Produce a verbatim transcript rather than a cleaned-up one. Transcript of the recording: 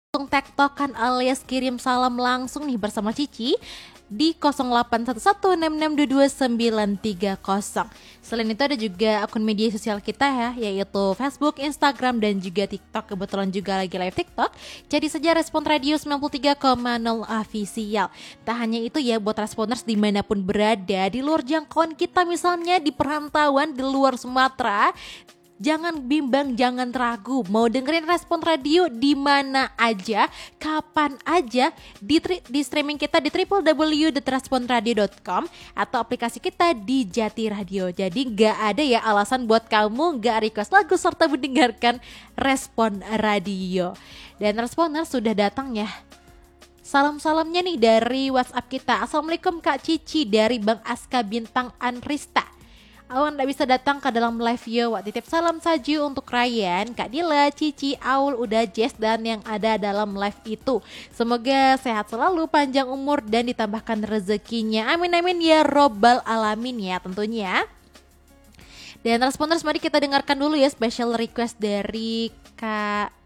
langsung tektokan alias kirim salam langsung nih bersama Cici di nol delapan satu satu enam enam dua dua sembilan tiga nol. Selain itu ada juga akun media sosial kita ya, yaitu Facebook, Instagram, dan juga TikTok. Kebetulan juga lagi live TikTok. Jadi saja Respon Radio sembilan puluh tiga koma nol official. Tak hanya itu ya, buat Responers dimanapun berada, di luar jangkauan kita misalnya di perantauan di luar Sumatera, jangan bimbang, jangan ragu. Mau dengerin Respon Radio di mana aja, kapan aja, di, tri- di streaming kita di w w w dot respon radio dot com atau aplikasi kita di Jati Radio. Jadi gak ada ya alasan buat kamu gak request lagu serta mendengarkan Respon Radio. Dan Responer sudah datang ya salam-salamnya nih dari WhatsApp kita. Assalamualaikum Kak Cici dari Bang Aska Bintang Anrista. Awan tak bisa datang ke dalam live yo. Wak titip salam saja untuk Ryan, Kak Dila, Cici, Aul, Uda, Jess, dan yang ada dalam live itu. Semoga sehat selalu, panjang umur, dan ditambahkan rezekinya. Amin amin ya robbal alamin ya tentunya. Dan Responders, mari kita dengarkan dulu ya special request dari Kak